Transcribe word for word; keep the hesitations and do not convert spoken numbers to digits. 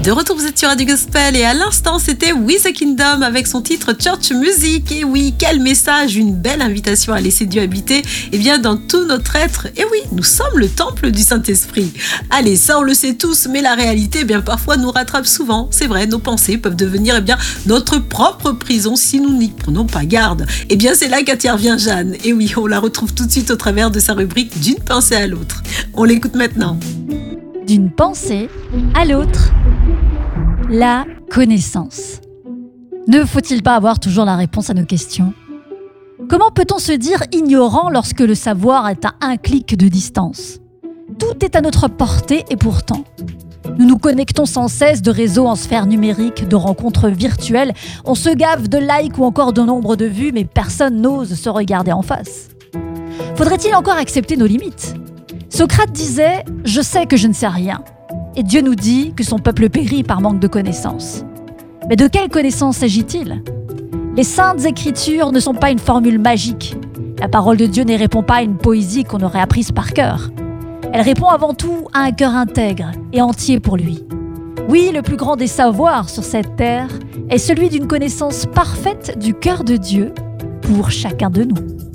De retour, vous êtes sur Radio Gospel et à l'instant, c'était We the Kingdom avec son titre Church Music. Et oui, quel message, une belle invitation à laisser Dieu habiter eh bien, dans tout notre être. Et oui, nous sommes le temple du Saint-Esprit. Allez, ça on le sait tous, mais la réalité, eh bien, parfois nous rattrape souvent. C'est vrai, nos pensées peuvent devenir eh bien, notre propre prison si nous n'y prenons pas garde. Eh bien, c'est là qu'intervient Jeanne. Et oui, on la retrouve tout de suite au travers de sa rubrique D'une pensée à l'autre. On l'écoute maintenant. D'une pensée à l'autre. La connaissance. Ne faut-il pas avoir toujours la réponse à nos questions ? Comment peut-on se dire ignorant lorsque le savoir est à un clic de distance ? Tout est à notre portée et pourtant, nous nous connectons sans cesse de réseaux en sphère numérique, de rencontres virtuelles, on se gave de likes ou encore de nombre de vues, mais personne n'ose se regarder en face. Faudrait-il encore accepter nos limites ? Socrate disait « Je sais que je ne sais rien ». Et Dieu nous dit que son peuple périt par manque de connaissances. Mais de quelle connaissance s'agit-il ? Les saintes écritures ne sont pas une formule magique. La parole de Dieu ne répond pas à une poésie qu'on aurait apprise par cœur. Elle répond avant tout à un cœur intègre et entier pour lui. Oui, le plus grand des savoirs sur cette terre est celui d'une connaissance parfaite du cœur de Dieu pour chacun de nous.